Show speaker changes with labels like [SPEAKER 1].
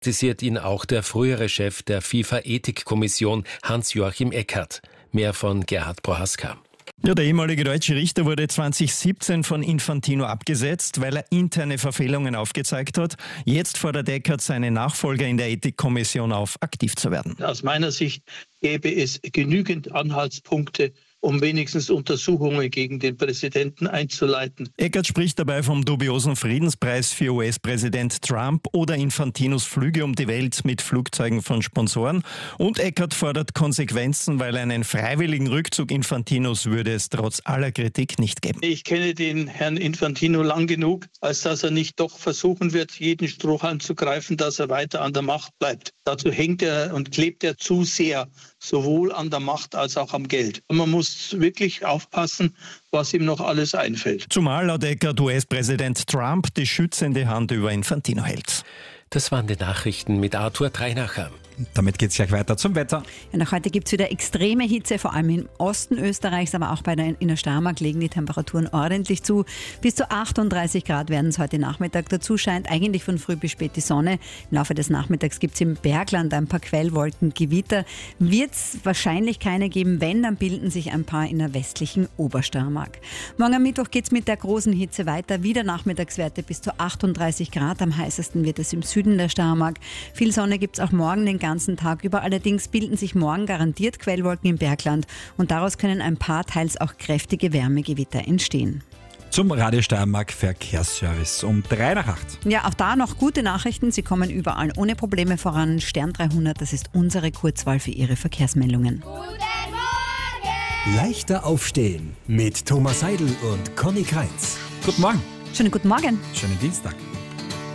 [SPEAKER 1] Kritisiert ihn auch der frühere Chef der FIFA-Ethikkommission Hans-Joachim Eckert. Mehr von Gerhard Prohaska.
[SPEAKER 2] Ja, der ehemalige deutsche Richter wurde 2017 von Infantino abgesetzt, weil er interne Verfehlungen aufgezeigt hat. Jetzt fordert Eckert seine Nachfolger in der Ethikkommission auf, aktiv zu werden.
[SPEAKER 3] Aus meiner Sicht gäbe es genügend Anhaltspunkte, um wenigstens Untersuchungen gegen den Präsidenten einzuleiten.
[SPEAKER 2] Eckert spricht dabei vom dubiosen Friedenspreis für US-Präsident Trump oder Infantinos Flüge um die Welt mit Flugzeugen von Sponsoren. Und Eckert fordert Konsequenzen, weil einen freiwilligen Rückzug Infantinos würde es trotz aller Kritik nicht geben.
[SPEAKER 3] Ich kenne den Herrn Infantino lang genug, als dass er nicht doch versuchen wird, jeden Strohhalm zu greifen, dass er weiter an der Macht bleibt. Dazu hängt er und klebt er zu sehr, sowohl an der Macht als auch am Geld. Und man muss wirklich aufpassen, was ihm noch alles einfällt.
[SPEAKER 2] Zumal laut Eckert US-Präsident Trump die schützende Hand über Infantino hält.
[SPEAKER 1] Das waren die Nachrichten mit Arthur Dreinacher.
[SPEAKER 4] Damit geht es gleich weiter zum Wetter.
[SPEAKER 5] Ja, nach heute gibt es wieder extreme Hitze, vor allem im Osten Österreichs, aber auch in der Steiermark legen die Temperaturen ordentlich zu. Bis zu 38 Grad werden es heute Nachmittag. Dazu scheint eigentlich von früh bis spät die Sonne. Im Laufe des Nachmittags gibt es im Bergland ein paar Quellwolken, Gewitter. Wird es wahrscheinlich keine geben, wenn, dann bilden sich ein paar in der westlichen Obersteiermark. Morgen am Mittwoch geht es mit der großen Hitze weiter. Wieder Nachmittagswerte bis zu 38 Grad. Am heißesten wird es im Süden der Steiermark. Viel Sonne gibt es auch morgen den ganzen Tag über. Allerdings bilden sich morgen garantiert Quellwolken im Bergland und daraus können ein paar teils auch kräftige Wärmegewitter entstehen.
[SPEAKER 4] Zum Radio Steiermark Verkehrsservice um 7:03.
[SPEAKER 5] Ja, auch da noch gute Nachrichten. Sie kommen überall ohne Probleme voran. Stern 300, das ist unsere Kurzwahl für Ihre Verkehrsmeldungen.
[SPEAKER 6] Guten Morgen! Leichter aufstehen mit Thomas Seidel und Conny Kreitz.
[SPEAKER 4] Guten Morgen.
[SPEAKER 5] Schönen guten Morgen.
[SPEAKER 4] Schönen Dienstag.